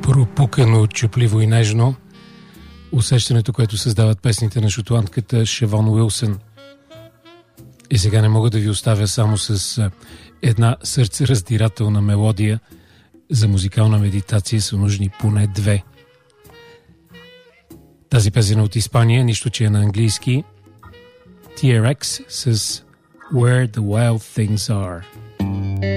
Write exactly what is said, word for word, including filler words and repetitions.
пропукано, чупливо и нежно. Усещането, което създават песните на шотландката Шевон Уилсън. И сега не мога да ви оставя само с една сърцераздирателна мелодия. За музикална медитация са нужни поне две. Тази песен е от Испания, нищо че е на английски. Ти Ар Екс с Where the Wild Things Are.